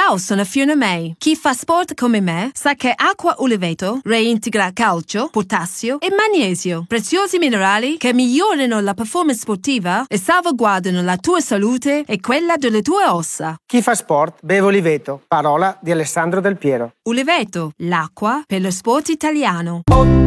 Ciao, sono Fiona May. Chi fa sport come me sa che acqua Uliveto reintegra calcio, potassio e magnesio, preziosi minerali che migliorano la performance sportiva e salvaguardano la tua salute e quella delle tue ossa. Chi fa sport beve Uliveto, parola di Alessandro Del Piero. Uliveto, l'acqua per lo sport italiano.